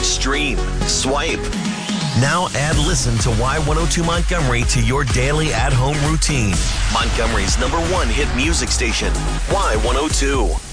stream, swipe. Now add Listen to Y102 Montgomery to your daily at-home routine. Montgomery's #1 hit music station, Y102.